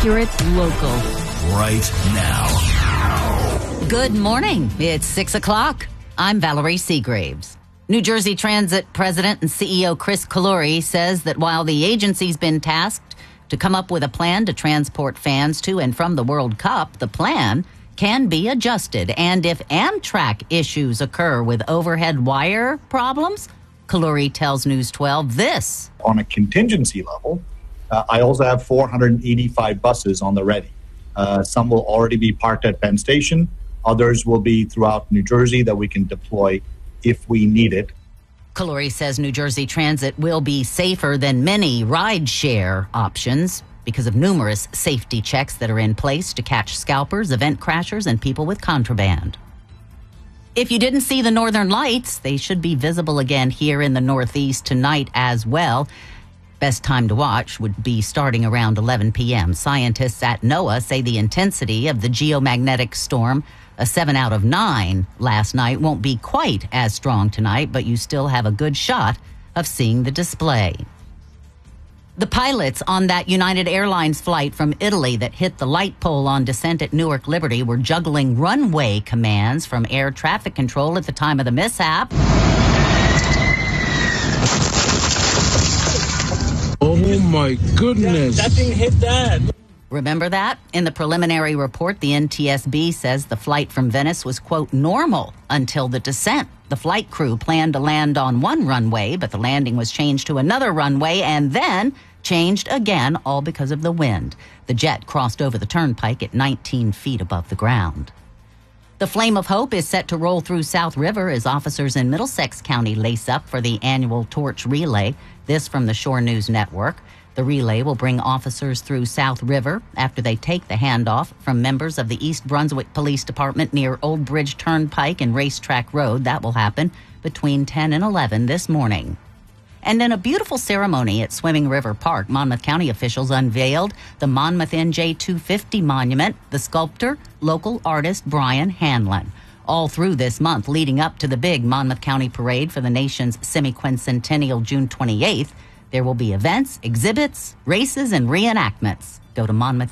accurate, local. Right now. Good morning. It's 6 o'clock. I'm Valerie Seagraves. New Jersey Transit President and CEO Chris Calori says that while the agency's been tasked to come up with a plan to transport fans to and from the World Cup, the plan can be adjusted. And if Amtrak issues occur with overhead wire problems, Calori tells News 12 this. On a contingency level, I also have 485 buses on the ready. Some will already be parked at Penn Station. Others will be throughout New Jersey that we can deploy if we need it. Calori says New Jersey Transit will be safer than many ride-share options because of numerous safety checks that are in place to catch scalpers, event crashers, and people with contraband. If you didn't see the Northern Lights, they should be visible again here in the Northeast tonight as well. Best time to watch would be starting around 11 p.m. Scientists at NOAA say the intensity of the geomagnetic storm, a 7 out of 9 last night, won't be quite as strong tonight, but you still have a good shot of seeing the display. The pilots on that United Airlines flight from Italy that hit the light pole on descent at Newark Liberty were juggling runway commands from air traffic control at the time of the mishap. Oh my goodness. That thing hit that. Remember that? In the preliminary report, the NTSB says the flight from Venice was, quote, normal until the descent. The flight crew planned to land on one runway, but the landing was changed to another runway and then changed again, all because of the wind. The jet crossed over the turnpike at 19 feet above the ground. The Flame of Hope is set to roll through South River as officers in Middlesex County lace up for the annual torch relay. This from the Shore News Network. The relay will bring officers through South River after they take the handoff from members of the East Brunswick Police Department near Old Bridge Turnpike and Racetrack Road. That will happen between 10 and 11 this morning. And in a beautiful ceremony at Swimming River Park, Monmouth County officials unveiled the Monmouth NJ250 monument, the sculptor, local artist Brian Hanlon. All through this month leading up to the big Monmouth County Parade for the nation's semi-quincentennial June 28th, there will be events, exhibits, races, and reenactments. Go to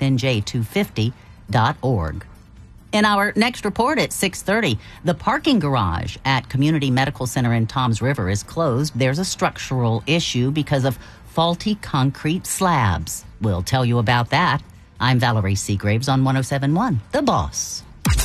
monmouthNJ250.org. In our next report at 6:30, the parking garage at Community Medical Center in Toms River is closed. There's a structural issue because of faulty concrete slabs. We'll tell you about that. I'm Valerie Seagraves on 107.1 The Boss.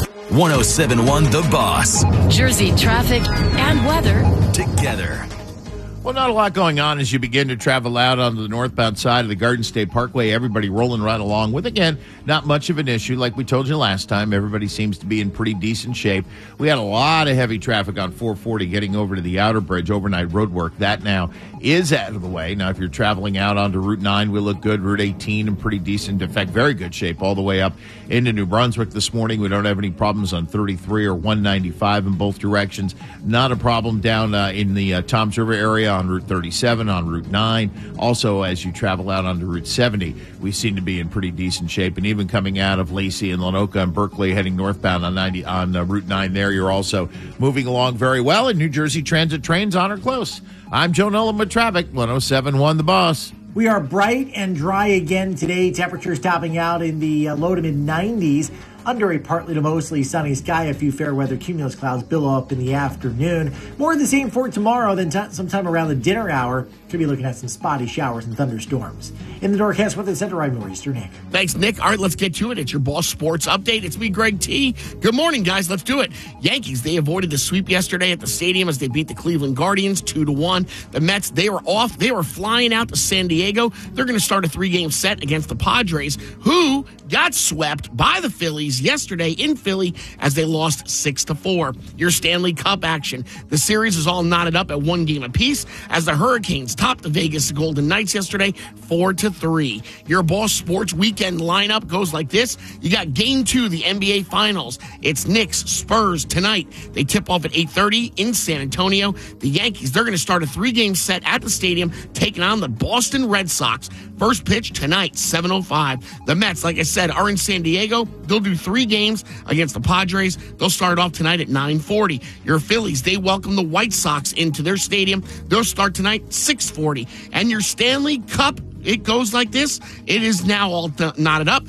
107.1 The Boss. Jersey traffic and weather Together. Well, not a lot going on as you begin to travel out onto the northbound side of the Garden State Parkway. Everybody rolling right along with, again, not much of an issue. Like we told you last time, everybody seems to be in pretty decent shape. We had a lot of heavy traffic on 440 getting over to the Outer Bridge, overnight road work. That now is out of the way. Now, if you're traveling out onto Route 9, we look good. Route 18 in pretty decent, in fact, very good shape all the way up into New Brunswick this morning. We don't have any problems on 33 or 195 in both directions. Not a problem down in the Toms River area on Route 37, on Route 9. Also, as you travel out onto Route 70, we seem to be in pretty decent shape. And even coming out of Lacey and Lenoka and Berkeley, heading northbound on Route 9 there, you're also moving along very well. And New Jersey Transit trains on or close. I'm Joe Nolan with traffic, 107.1 The Boss. We are bright and dry again today. Temperatures topping out in the low to mid-90s. Under a partly to mostly sunny sky, a few fair weather cumulus clouds billow up in the afternoon. More of the same for tomorrow, then sometime around the dinner hour, could be looking at some spotty showers and thunderstorms. In the Northcast Weather Center, I'm Nor'easter Nick. Thanks, Nick. All right, let's get to it. It's your Boss Sports Update. It's me, Greg T. Good morning, guys. Let's do it. Yankees, they avoided the sweep yesterday at the stadium as they beat the Cleveland Guardians 2-1. The Mets, they were off. They were flying out to San Diego. They're going to start a 3-game set against the Padres, who got swept by the Phillies yesterday in Philly as they lost 6-4. Your Stanley Cup action. The series is all knotted up at 1 game apiece as the Hurricanes topped the Vegas Golden Knights yesterday 4-3. Your Boss Sports weekend lineup goes like this. You got Game 2, the NBA Finals. It's Knicks, Spurs tonight. They tip off at 8:30 in San Antonio. The Yankees, they're going to start a 3-game set at the stadium taking on the Boston Red Sox. First pitch tonight, 7:05. The Mets, like I said, are in San Diego. They'll do 3 games against the Padres. They'll start off tonight at 9:40. Your Phillies, they welcome the White Sox into their stadium. They'll start tonight 6:40. And your Stanley Cup, it goes like this. It is now all knotted up.